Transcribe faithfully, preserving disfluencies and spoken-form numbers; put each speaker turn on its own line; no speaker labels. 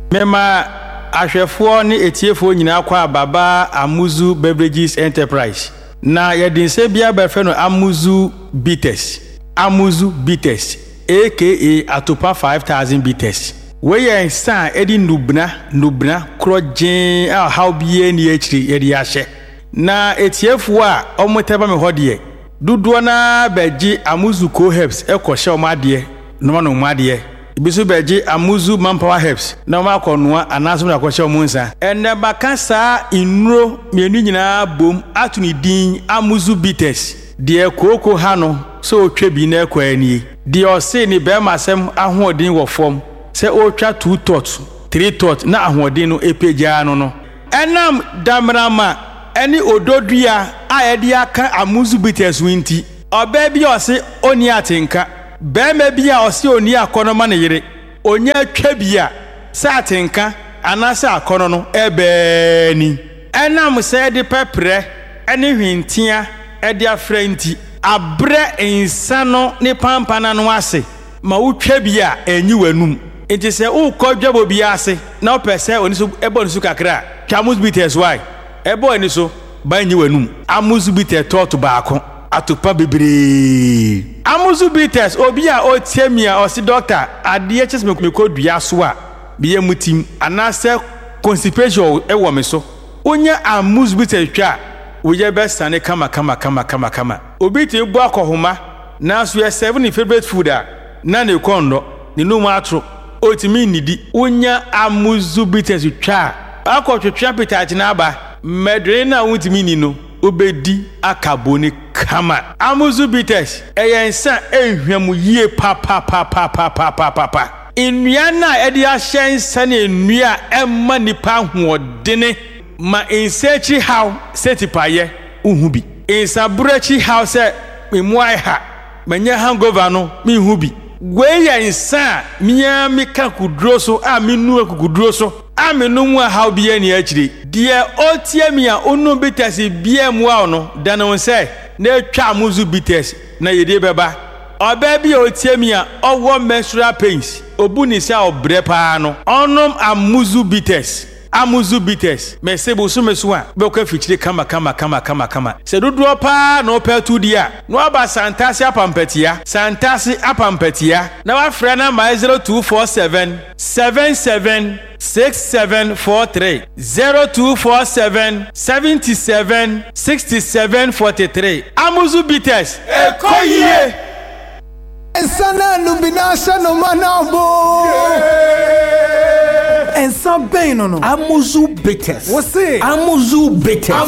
Mema ahwefo ne etiefo nyina kwa baba Amuzu Beverages Enterprise. Na yedinse bia befe no Amuzu Bitters. Amuzu Bitters aka Atopa five thousand Bitters. We yen san edi nubna nubna krojen a how bie ni akiri yedi ahye. Na etiefo a omoteba me hodie. Duduo na beji Amuzu Co Herbs ekoshe omade no no omade. Bisu beji Amuzu Manpower Herbs na ma konoa anaso na kwahye omunsa enne baka saa inuro mienu nyina bom atuni din Amuzu Bitters de koko ha no so otwa bi na ekwani de ose ni be masem ahoodin wo fom se otwa two tot three tot na ahoodin no epeja no no enam damrama eni ododua a yede aka Amuzu Bitters winti oba bi ose oni atenka Beme bia osi oni akono ma ne yire onye atwa bia satenka anasa akono no ebe ni enam se de pepre ene hwintia e de afranti abre insano ne pampana no ase ma wutwa bia enyi wanum enti se ukodwabo bia ase na opese oni so ebo ni so kakra Amuzu Bitters why ebo ni so ba enyi wanum Amuzu Bitters tot baako Atopa bebre Amuzu Bitters obi a otiemia osi doctor ade ches me kodua so a biye mutim anase constipation e wo me so onya Amuzu Bitters twa woye be sane kama kama kama kama kama obi te bu akohoma na so ye seven favorite food a na ne kondo ne no mu atro otimi nidi onya Amuzu Bitters twa akotwetwa pitach na aba medre na wutimi ni no obedi akaboni kama Amuzu Bitters eyensa ehwemu yie pa pa pa pa pa pa pa pa pa enua na edi ahyensa na enua emma nipa hoodene ma ensechi how setipaye uhubi ensabrechi how se memuai ha manya hangover no mi hubi gweyensa mia mika kudro so a minu akudro so amenu mu how bia ni akire de otiamia onu Bitters bia mu a no dano se na atwa Amuzu Bitters na yede beba oba bia otiamia owo menstrual pains obuni se obre pa no onom Amuzu Bitters Amuzu Bitters mesebo so meso a be ko fichire kama kama kama kama kama se dodo pa na opetu dia no aba santasi apampatia santasi apampatia na wa frɛ na my zero two four seven seven seven six seven four three zero two four seven seven seven six seven four three Amuzu Bitters ekoye
Ensana nubinasha no manabo Ensa bem no no
Amuzu Bitters
Você
Amuzu Bitters